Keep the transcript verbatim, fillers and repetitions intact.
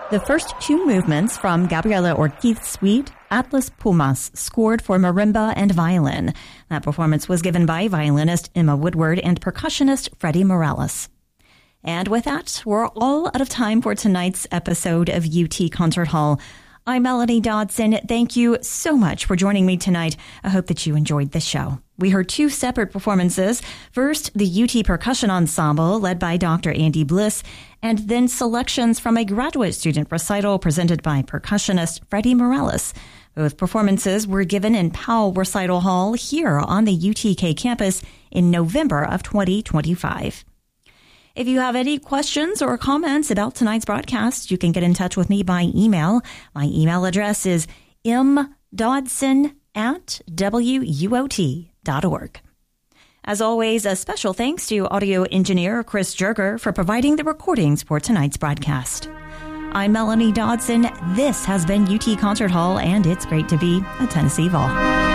The first two movements from Gabriela Ortiz Suite, Atlas Pumas, scored for marimba and violin. That performance was given by violinist Emma Woodward and percussionist Freddie Morales. And with that, we're all out of time for tonight's episode of U T Concert Hall. I'm Melanie Dodson. Thank you so much for joining me tonight. I hope that you enjoyed the show. We heard two separate performances. First, the U T Percussion Ensemble, led by Doctor Andy Bliss, and then selections from a graduate student recital presented by percussionist Freddie Morales. Both performances were given in Powell Recital Hall here on the U T K campus in November of twenty twenty-five. If you have any questions or comments about tonight's broadcast, you can get in touch with me by email. My email address is mdodson at w u o t dot org. As always, a special thanks to audio engineer Chris Jerger for providing the recordings for tonight's broadcast. I'm Melanie Dodson. This has been U T Concert Hall, and it's great to be a Tennessee Vol.